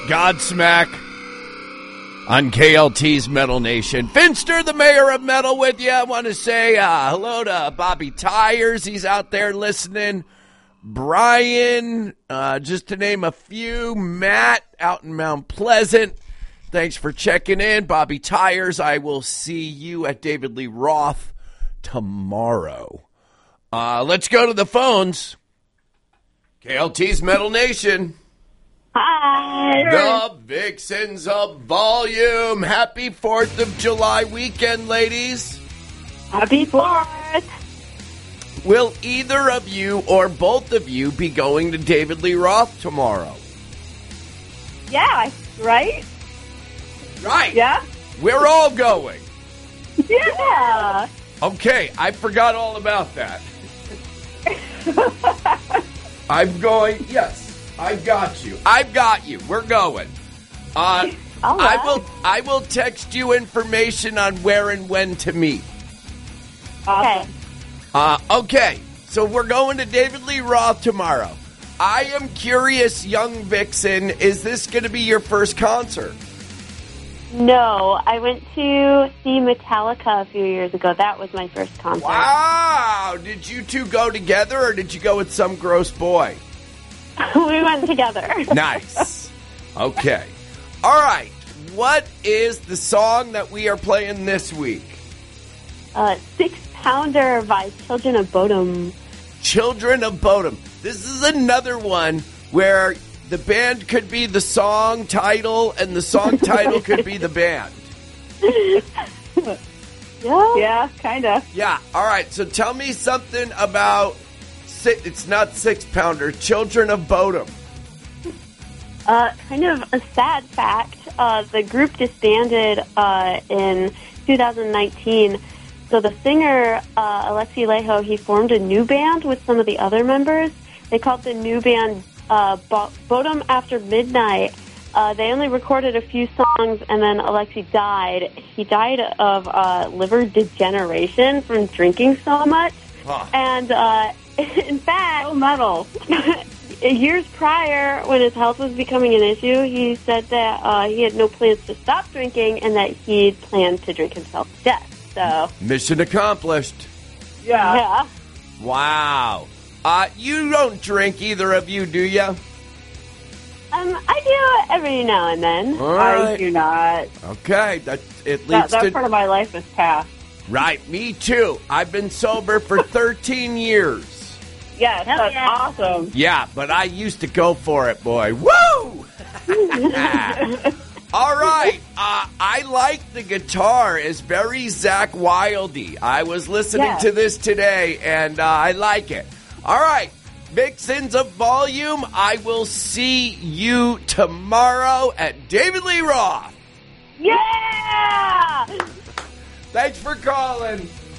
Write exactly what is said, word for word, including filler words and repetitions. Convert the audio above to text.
Godsmack on K L T's Metal Nation. Finster, the mayor of metal, with you. I want to say uh, hello to Bobby Tires. He's out there listening. Brian, uh, just to name a few. Matt out in Mount Pleasant. Thanks for checking in. Bobby Tires, I will see you at David Lee Roth tomorrow. Uh, let's go to the phones. K L T's Metal Nation. Hi. The Vixens of Volume. Happy fourth of July weekend, ladies. Happy fourth. Will either of you or both of you be going to David Lee Roth tomorrow? Yeah, right? Right. Yeah? We're all going. Yeah. Okay, I forgot all about that. I'm going, yes. I've got you. I've got you. We're going. Uh, All right. I will. I will text you information on where and when to meet. Okay. Uh, okay. So we're going to David Lee Roth tomorrow. I am curious, young Vixen. Is this going to be your first concert? No, I went to see Metallica a few years ago. That was my first concert. Wow. Did you two go together, or did you go with some gross boy? We went together. Nice. Okay. All right. What is the song that we are playing this week? Uh, Six Pounder by Children of Bodom. Children of Bodom. This is another one where the band could be the song title and the song title could be the band. Yeah? Yeah, kind of. Yeah. All right. So tell me something about... It's not Six Pounder. Children of Bodom. Uh, kind of a sad fact. Uh, the group disbanded uh, in two thousand nineteen. So the singer, uh, Alexi Laiho, he formed a new band with some of the other members. They called the new band uh, Bo- Bodom After Midnight. Uh, they only recorded a few songs, and then Alexi died. He died of uh, liver degeneration from drinking so much. Huh. And... Uh, In fact, so metal. years prior, when his health was becoming an issue, he said that uh, he had no plans to stop drinking and that he planned to drink himself to death. So, Mission accomplished. Yeah. yeah. Wow. Uh, you don't drink, either of you, do you? Um, I do every now and then. All I right. do not. Okay. That it leads That, that to... part of my life is past. Right. Me too. I've been sober for thirteen years. Yes, Hell that's yeah. awesome. Yeah, but I used to go for it, boy. Woo! All right. Uh, I like the guitar. It's very Zakk Wylde. I was listening Yes. to this today, and uh, I like it. All right. Vixens of Volume, I will see you tomorrow at David Lee Roth. Yeah! Thanks for calling.